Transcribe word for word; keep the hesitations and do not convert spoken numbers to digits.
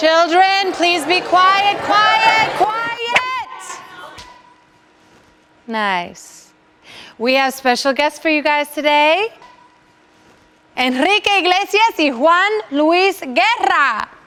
Children, please be quiet, quiet, quiet. Nice. We have special guests for you guys today. Enrique Iglesias y Juan Luis Guerra.